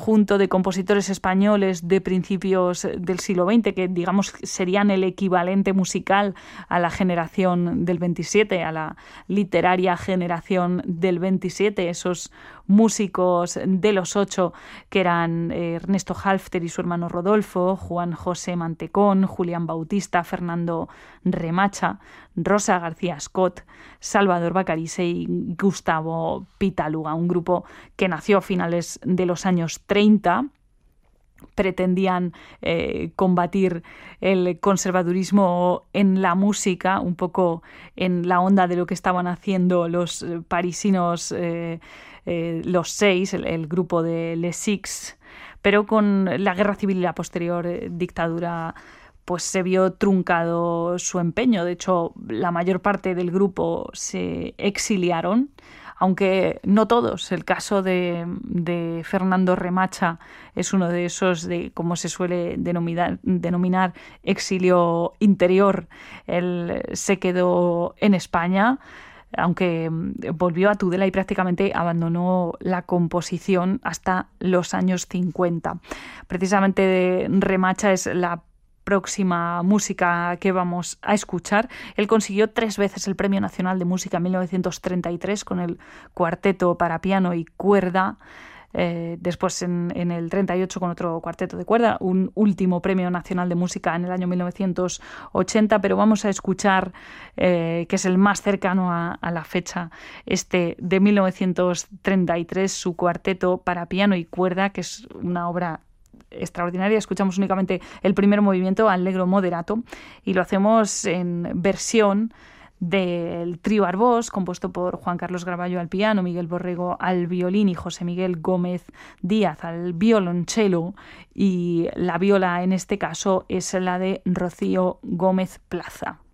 conjunto de compositores españoles de principios del siglo XX, que digamos serían el equivalente musical a la generación del 27, a la literaria generación del 27, esos músicos de los 8 que eran Ernesto Halffter y su hermano Rodolfo, Juan José Mantecón, Julián Bautista, Fernando Remacha, Rosa García Scott, Salvador Bacarice y Gustavo Pitaluga, un grupo que nació a finales de los años 30. Pretendían combatir el conservadurismo en la música, un poco en la onda de lo que estaban haciendo los parisinos, los 6, el grupo de Les Six, pero con la guerra civil y la posterior dictadura pues se vio truncado su empeño. De hecho, la mayor parte del grupo se exiliaron, aunque no todos. El caso de Fernando Remacha es uno de esos, de como se suele denominar exilio interior. Él se quedó en España, aunque volvió a Tudela y prácticamente abandonó la composición hasta los años 50. Precisamente Remacha es la próxima música que vamos a escuchar. Él consiguió 3 veces el Premio Nacional de Música en 1933 con el cuarteto para piano y cuerda, después en el 38 con otro cuarteto de cuerda, un último Premio Nacional de Música en el año 1980, pero vamos a escuchar, que es el más cercano a la fecha, de 1933, su cuarteto para piano y cuerda, que es una obra extraordinaria. Escuchamos únicamente el primer movimiento, Allegro moderato, y lo hacemos en versión del trío Arbós, compuesto por Juan Carlos Gravallo al piano, Miguel Borrego al violín y José Miguel Gómez Díaz al violonchelo, y la viola en este caso es la de Rocío Gómez Plaza.